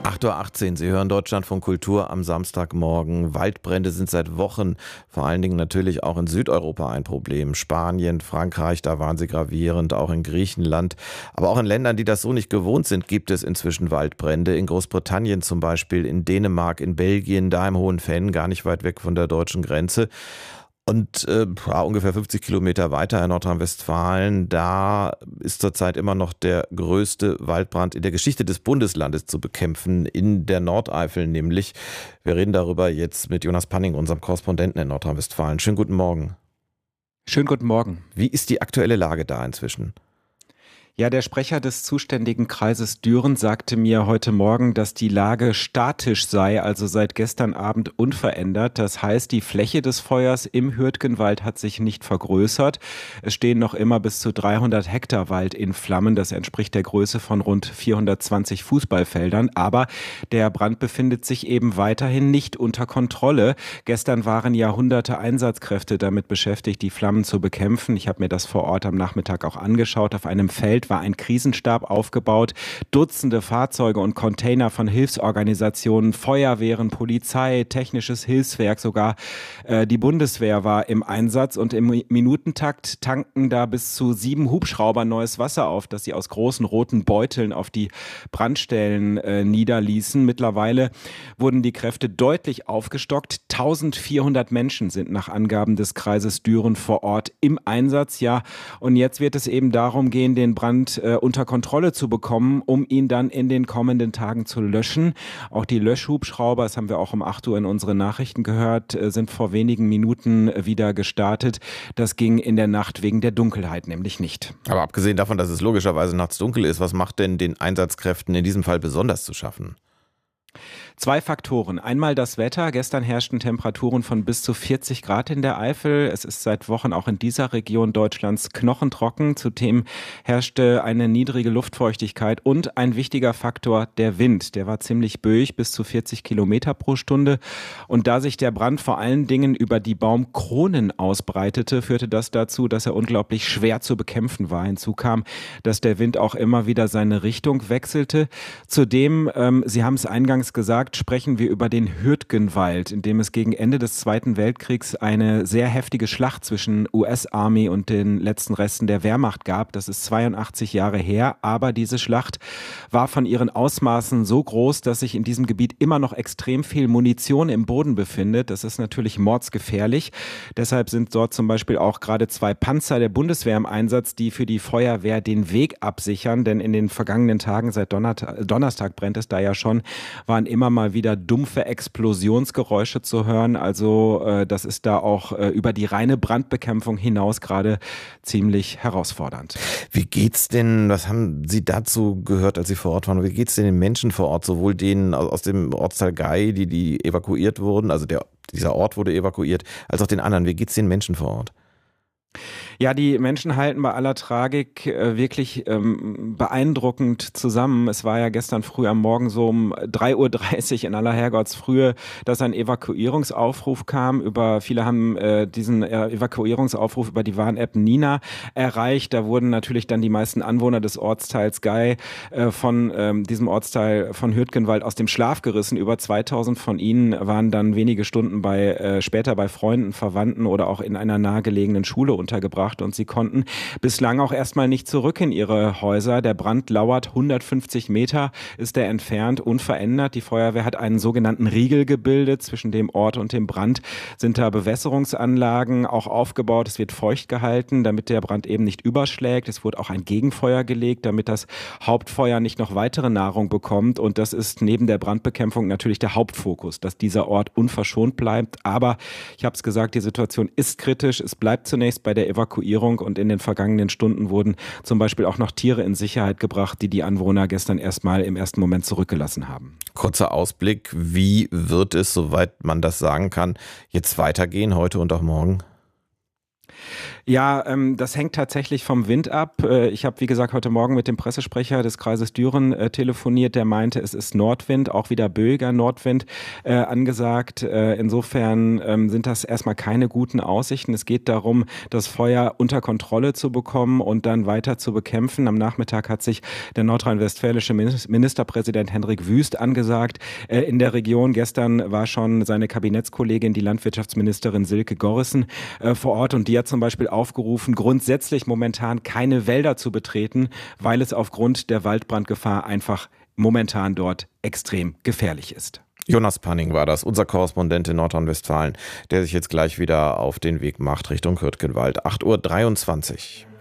8:18 Uhr, Sie hören Deutschlandfunk Kultur am Samstagmorgen. Waldbrände sind seit Wochen, vor allen Dingen natürlich auch in Südeuropa ein Problem. Spanien, Frankreich, da waren sie gravierend, auch in Griechenland. Aber auch in Ländern, die das so nicht gewohnt sind, gibt es inzwischen Waldbrände. In Großbritannien zum Beispiel, in Dänemark, in Belgien, da im Hohenfenn, gar nicht weit weg von der deutschen Grenze. Und ungefähr 50 Kilometer weiter in Nordrhein-Westfalen, da ist zurzeit immer noch der größte Waldbrand in der Geschichte des Bundeslandes zu bekämpfen, in der Nordeifel nämlich. Wir reden darüber jetzt mit Jonas Panning, unserem Korrespondenten in Nordrhein-Westfalen. Schönen guten Morgen. Schönen guten Morgen. Wie ist die aktuelle Lage da inzwischen? Ja, der Sprecher des zuständigen Kreises Düren sagte mir heute Morgen, dass die Lage statisch sei, also seit gestern Abend unverändert. Das heißt, die Fläche des Feuers im Hürtgenwald hat sich nicht vergrößert. Es stehen noch immer bis zu 300 Hektar Wald in Flammen. Das entspricht der Größe von rund 420 Fußballfeldern. Aber der Brand befindet sich eben weiterhin nicht unter Kontrolle. Gestern waren ja hunderte Einsatzkräfte damit beschäftigt, die Flammen zu bekämpfen. Ich habe mir das vor Ort am Nachmittag auch angeschaut. Auf einem Feld war ein Krisenstab aufgebaut, Dutzende Fahrzeuge und Container von Hilfsorganisationen, Feuerwehren, Polizei, technisches Hilfswerk, sogar die Bundeswehr war im Einsatz und im Minutentakt tanken da bis zu 7 Hubschrauber neues Wasser auf, das sie aus großen roten Beuteln auf die Brandstellen niederließen. Mittlerweile wurden die Kräfte deutlich aufgestockt. 1400 Menschen sind nach Angaben des Kreises Düren vor Ort im Einsatz. Ja, und jetzt wird es eben darum gehen, den Brand unter Kontrolle zu bekommen, um ihn dann in den kommenden Tagen zu löschen. Auch die Löschhubschrauber, das haben wir auch um 8 Uhr in unseren Nachrichten gehört, sind vor wenigen Minuten wieder gestartet. Das ging in der Nacht wegen der Dunkelheit nämlich nicht. Aber abgesehen davon, dass es logischerweise nachts dunkel ist, was macht denn den Einsatzkräften in diesem Fall besonders zu schaffen? 2 Faktoren. Einmal das Wetter. Gestern herrschten Temperaturen von bis zu 40 Grad in der Eifel. Es ist seit Wochen auch in dieser Region Deutschlands knochentrocken. Zudem herrschte eine niedrige Luftfeuchtigkeit und ein wichtiger Faktor, der Wind. Der war ziemlich böig, bis zu 40 Kilometer pro Stunde. Und da sich der Brand vor allen Dingen über die Baumkronen ausbreitete, führte das dazu, dass er unglaublich schwer zu bekämpfen war. Hinzu kam, dass der Wind auch immer wieder seine Richtung wechselte. Zudem, Sie haben es eingangs gesagt, sprechen wir über den Hürtgenwald, in dem es gegen Ende des Zweiten Weltkriegs eine sehr heftige Schlacht zwischen US-Army und den letzten Resten der Wehrmacht gab. Das ist 82 Jahre her, aber diese Schlacht war von ihren Ausmaßen so groß, dass sich in diesem Gebiet immer noch extrem viel Munition im Boden befindet. Das ist natürlich mordsgefährlich. Deshalb sind dort zum Beispiel auch gerade 2 Panzer der Bundeswehr im Einsatz, die für die Feuerwehr den Weg absichern, denn in den vergangenen Tagen, seit Donnerstag brennt es da ja schon, waren immer mal wieder dumpfe Explosionsgeräusche zu hören. Also das ist da auch über die reine Brandbekämpfung hinaus gerade ziemlich herausfordernd. Wie geht's denn, was haben Sie dazu gehört, als Sie vor Ort waren? Wie geht's denn den Menschen vor Ort, sowohl denen aus dem Ortsteil Gay, die evakuiert wurden, also dieser Ort wurde evakuiert, als auch den anderen? Wie geht's den Menschen vor Ort? Ja, die Menschen halten bei aller Tragik wirklich beeindruckend zusammen. Es war ja gestern früh am Morgen so um 3:30 Uhr in aller Herrgottsfrühe, dass ein Evakuierungsaufruf kam. Viele haben diesen Evakuierungsaufruf über die Warn-App Nina erreicht. Da wurden natürlich dann die meisten Anwohner des Ortsteils Gay von diesem Ortsteil von Hürtgenwald aus dem Schlaf gerissen. Über 2000 von ihnen waren dann wenige Stunden später bei Freunden, Verwandten oder auch in einer nahegelegenen Schule untergebracht und sie konnten bislang auch erstmal nicht zurück in ihre Häuser. Der Brand lauert 150 Meter, ist er entfernt, unverändert. Die Feuerwehr hat einen sogenannten Riegel gebildet. Zwischen dem Ort und dem Brand sind da Bewässerungsanlagen auch aufgebaut. Es wird feucht gehalten, damit der Brand eben nicht überschlägt. Es wurde auch ein Gegenfeuer gelegt, damit das Hauptfeuer nicht noch weitere Nahrung bekommt. Und das ist neben der Brandbekämpfung natürlich der Hauptfokus, dass dieser Ort unverschont bleibt. Aber ich habe es gesagt, die Situation ist kritisch. Es bleibt zunächst bei der Evakuierung und in den vergangenen Stunden wurden zum Beispiel auch noch Tiere in Sicherheit gebracht, die Anwohner gestern erstmal im ersten Moment zurückgelassen haben. Kurzer Ausblick, wie wird es, soweit man das sagen kann, jetzt weitergehen, heute und auch morgen? Ja, das hängt tatsächlich vom Wind ab. Ich habe, wie gesagt, heute Morgen mit dem Pressesprecher des Kreises Düren telefoniert. Der meinte, es ist Nordwind, auch wieder böiger Nordwind angesagt. Insofern sind das erstmal keine guten Aussichten. Es geht darum, das Feuer unter Kontrolle zu bekommen und dann weiter zu bekämpfen. Am Nachmittag hat sich der nordrhein-westfälische Ministerpräsident Hendrik Wüst angesagt. In der Region gestern war schon seine Kabinettskollegin, die Landwirtschaftsministerin Silke Gorrissen, vor Ort, und die hat zum Beispiel aufgerufen, grundsätzlich momentan keine Wälder zu betreten, weil es aufgrund der Waldbrandgefahr einfach momentan dort extrem gefährlich ist. Jonas Panning war das, unser Korrespondent in Nordrhein-Westfalen, der sich jetzt gleich wieder auf den Weg macht Richtung Hürtgenwald. 8:23 Uhr.